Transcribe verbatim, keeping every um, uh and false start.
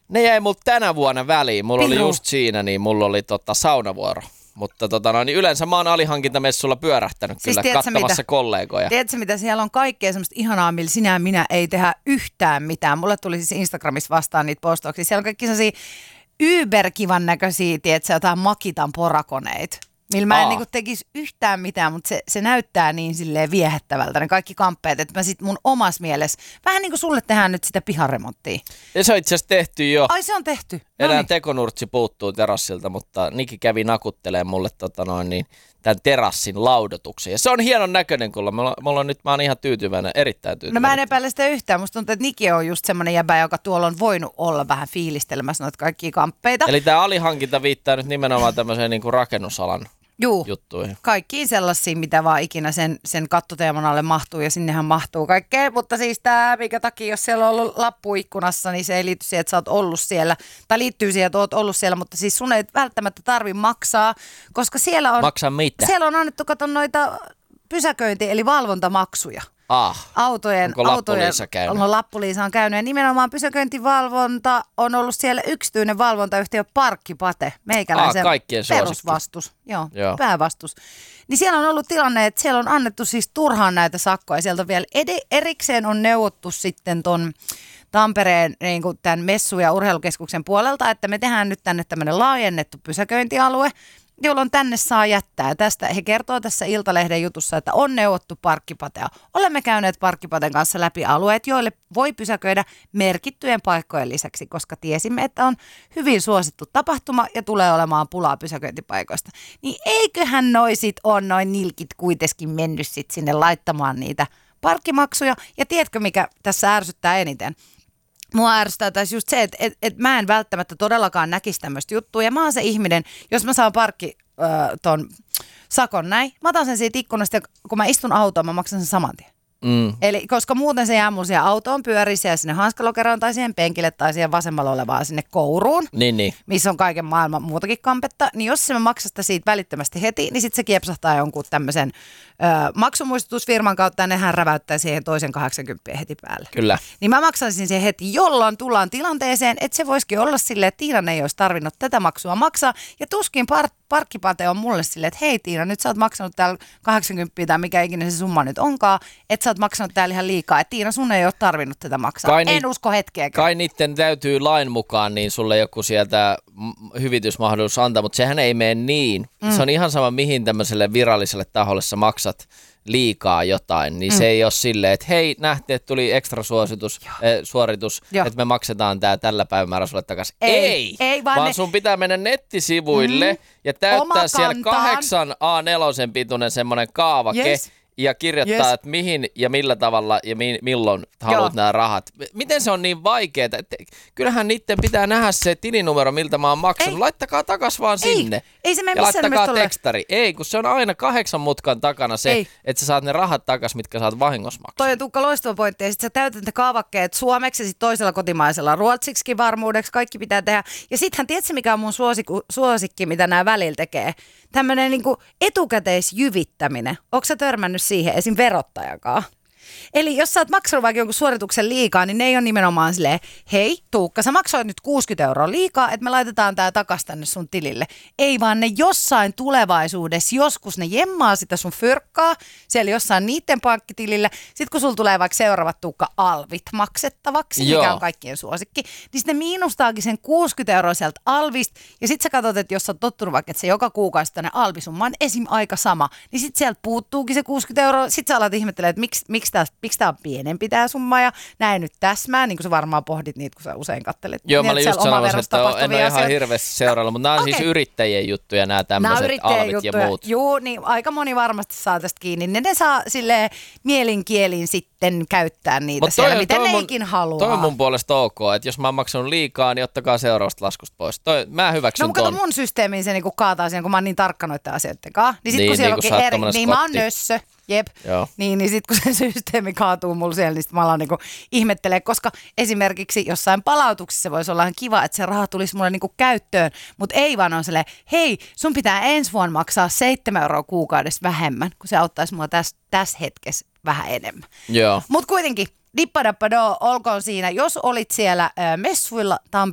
Ne jäi mulla tänä vuonna väliin. Mulla Piru. oli just siinä, niin mulla oli tota saunavuoro. Mutta tota, no, niin yleensä mä oon alihankintamessulla pyörähtänyt Siis kyllä katsomassa mitä? kollegoja. Tiedätkö mitä, siellä on kaikkea semmoista ihanaa, millä sinä ja minä ei tehdä yhtään mitään. Mulle tuli siis Instagramissa vastaan niitä postauksia. Siellä on kaikki sellaisia yberkivan näköisiä, tiedätkö, jotain Makitan porakoneita. Millä mä en niin tekisi yhtään mitään, mutta se, se näyttää niin silleen viehättävältä, ne kaikki kamppeet, että mä sit mun omassa mielessä, vähän niin kuin sulle tehdään nyt sitä piharemonttia. Ja se on itse asiassa tehty jo. Ai se on tehty. Enää tekonurtsi puuttuu terassilta, mutta Niki kävi nakuttelemaan mulle tota noin, niin, tämän terassin laudotuksen. Ja se on hienon näköinen, kun mulla, mulla on nyt, mä oon ihan tyytyväinen, erittäin tyytyväinen. No mä en epäile sitä yhtään. Musta tuntuu, että Niki on just semmoinen jäbä, joka tuolla on voinut olla vähän fiilistelemässä noita kaikkia kamppeita. Eli tämä alihankinta viittaa nyt nimenomaan tämmöiseen niin kuin rakennusalan Juu, juttuihin. Kaikkiin sellaisiin, mitä vaan ikinä sen, sen kattoteeman alle mahtuu, ja sinnehän mahtuu kaikkea. Mutta siis tämä, minkä takia, jos siellä on ollut lappu ikkunassa, niin se ei liity siihen, että sä oot ollut siellä. Tai liittyy siihen, että oot ollut siellä, mutta siis sun ei välttämättä tarvi maksaa, koska siellä on, Maksaa mitä? Siellä on annettu, kato noita pysäköinti- eli valvontamaksuja. Ah, Autojen, onko autojen, Lappu-Liisa käynyt? On Lappu-Liisa on käynyt ja nimenomaan pysäköintivalvonta on ollut siellä yksityinen valvontayhtiö Parkkipate, meikäläisen ah, kaikkien perusvastus, joo, joo. päävastus. Niin siellä on ollut tilanne, että siellä on annettu siis turhaan näitä sakkoja. Sieltä vielä ed- erikseen on neuvottu sitten ton Tampereen niin kuin tämän messu- ja urheilukeskuksen puolelta, että me tehdään nyt tänne tämmöinen laajennettu pysäköintialue, jolloin tänne saa jättää. Tästä he kertoo tässä Iltalehden jutussa, että on neuvottu Parkkipatea. Olemme käyneet Parkkipaten kanssa läpi alueet, joille voi pysäköidä merkittyjen paikkojen lisäksi, koska tiesimme, että on hyvin suosittu tapahtuma ja tulee olemaan pulaa pysäköintipaikoista. Niin eiköhän noi sit on noin nilkit kuitenkin mennyt sit sinne laittamaan niitä parkkimaksuja. Ja tiedätkö, mikä tässä ärsyttää eniten? Mua ärsyttää taas just se, että et, et mä en välttämättä todellakaan näkisi tämmöistä juttua. Ja mä oon se ihminen, jos mä saan parkki äh, ton sakon näin, mä otan sen siitä ikkunasta ja kun mä istun autoon, mä maksan sen saman tien. Mm. Eli koska muuten se jää mun siihen autoon pyörii siellä sinne hanskalokeroon tai siihen penkille tai siihen vasemmalla olevaan sinne kouruun, niin, niin. missä on kaiken maailman muutakin kampetta, niin jos se mä maksan sitä siitä välittömästi heti, niin sitten se kiepsahtaa jonkun tämmöisen ö, maksumuistutusfirman kautta ja nehän räväyttää siihen toisen kahdeksankymmentä heti päälle. Kyllä. Niin mä maksaisin sen heti, jolloin tullaan tilanteeseen, että se voisikin olla silleen, että Tiina ei olisi tarvinnut tätä maksua maksaa ja tuskin par- Parkkipate on mulle silleen, että hei Tiina, nyt sä oot maksanut täällä kahdeksankymmentä tai mikä ikinä se summa nyt onkaan, että sä oot maksanut täällä ihan liikaa, että Tiina sun ei ole tarvinnut tätä maksaa. Kai en ni- usko hetkeäkään. Kai niiden täytyy lain mukaan niin sulle joku sieltä hyvitysmahdollisuus antaa, mutta sehän ei mene niin. Mm. Se on ihan sama mihin tämmöiselle viralliselle taholle sä maksat liikaa jotain, niin mm. se ei ole silleen, että hei, nähtiin, että tuli ekstra suositus, äh, suoritus, Joo. että me maksetaan tää tällä päivämäärä sulle takaisin. Ei, ei, ei vaan, vaan ne... sun pitää mennä nettisivuille mm. ja täyttää siellä kahdeksan A neljä pituinen semmoinen kaavake, yes. ja kirjoittaa, yes. että mihin ja millä tavalla ja mi- milloin haluat nämä rahat. Miten se on niin vaikeaa? Kyllähän niiden pitää nähdä se tilinumero, miltä mä oon maksanut. Ei. Laittakaa takas vaan ei. sinne. Ei se mene ja laittakaa tekstari. Ole. Ei, kun se on aina kahdeksan mutkan takana se, ei. että sä saat ne rahat takas, mitkä saat vahingossa maksaa. Toi on Tuukka loistava pointti. Ja sit sä täytät ne kaavakkeet suomeksi ja sit toisella kotimaisella ruotsiksikin varmuudeksi. Kaikki pitää tehdä. Ja sittenhän tiedätkö, mikä on mun suosiku, suosikki, mitä nämä välillä tekee? Tämmöinen niinku etukäteisjyvittäminen. Onko sä törmännyt siihen esim. Verottajakaan? Eli jos sä oot maksanut vaikka jonkun suorituksen liikaa, niin ne ei ole nimenomaan silleen, hei Tuukka, sä maksoit nyt kuusikymmentä euroa liikaa, että me laitetaan tää takas tänne sun tilille. Ei vaan ne jossain tulevaisuudessa, joskus ne jemmaa sitä sun fyrkkaa, siellä jossain niiden pankkitilillä. Sitten kun sulla tulee vaikka seuraavat Tuukka alvit maksettavaksi, Joo. mikä on kaikkien suosikki, niin sitten ne miinustaakin sen kuusikymmentä euroa sieltä alvista. Ja sitten sä katsot, että jos sä oot tottunut vaikka, että se joka kuukausi tänne alvisumma on esim. Aika sama, niin sitten sieltä puuttuukin se kuusikymmentä euroa. Sitten sä alat ihmettelemään, että miksi, miksi miksi tämä on pienempi tämä summa ja näin nyt täsmää, niin kuin sä varmaan pohdit niitä, kun sä usein kattelet. Joo, niin, mä olin just sanomassa, että en ole ihan hirveästi seurailla, mutta nämä on okay. siis yrittäjien juttuja, nämä tämmöiset alvit juttuja. Ja muut. Joo, niin aika moni varmasti saa tästä kiinni. Ne, ne saa silleen mielinkielin sitten käyttää niitä siellä, toi, miten toi ne mun, ikin haluaa. Toi on mun puolesta ok, että jos mä oon maksanut liikaa, niin ottakaa seuraavasta laskusta pois. Toi, mä hyväksyn no, ton. No mutta mun systeemiin se niinku kaataa siihen, kun mä oon niin tarkka noiden asioiden kanssa. Niin sit niin, kun siellä niin, onkin eri, niin mä oon nössö. Jep. Joo. Niin, niin sitten kun se systeemi kaatuu mulla siellä, niin sitten mä alan niinku ihmettelee, koska esimerkiksi jossain palautuksessa voisi olla ihan kiva, että se raha tulisi mulle niinku käyttöön, mutta ei vaan on silleen, hei, sun pitää ensi vuonna maksaa seitsemän euroa kuukaudessa vähemmän, kun se auttaisi mua tässä täs hetkessä vähän enemmän. Joo. Mutta kuitenkin, dippadappadoo, olkoon siinä, jos olit siellä äh, messuilla Tampereella,